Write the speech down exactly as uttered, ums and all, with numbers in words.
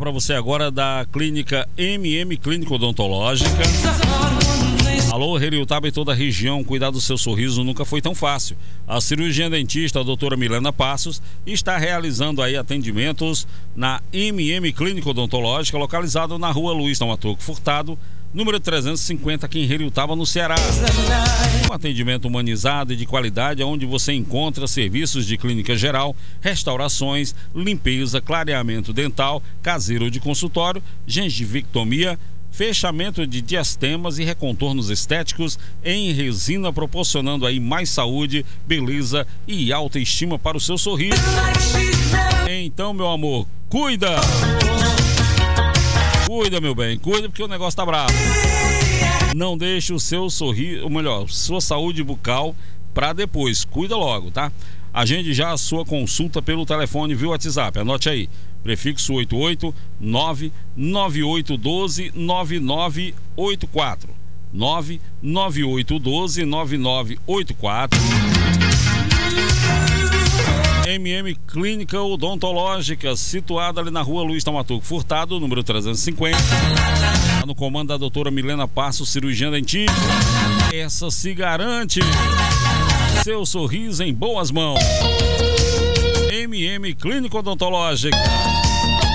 para você agora da clínica M M Clínica Odontológica. Alô, Heriotaba e toda a região, cuidar do seu sorriso nunca foi tão fácil. A cirurgiã dentista, a doutora Milena Passos, está realizando aí atendimentos na M M Clínica Odontológica, localizado na rua Luiz Tamatoco Furtado, número trezentos e cinquenta, aqui em Heriotaba, no Ceará. Um atendimento humanizado e de qualidade, onde você encontra serviços de clínica geral, restaurações, limpeza, clareamento dental, caseiro de consultório, gengivectomia, fechamento de diastemas e recontornos estéticos em resina, proporcionando aí mais saúde, beleza e autoestima para o seu sorriso. Então, meu amor, cuida! Cuida, meu bem, cuida, porque o negócio tá bravo. Não deixe o seu sorriso, ou melhor, sua saúde bucal para depois. Cuida logo, tá? Agende já a sua consulta pelo telefone via WhatsApp. Anote aí. Prefixo oito oito nove nove oito um dois nove nove oito quatro. nove nove oito um dois nove nove oito quatro. M M Clínica Odontológica, situada ali na rua Luiz Tamatoco Furtado, número trezentos e cinquenta. Tá no comando da doutora Milena Passos, cirurgiã dentista. Essa se garante. Seu sorriso em boas mãos. M M Clínica Odontológica.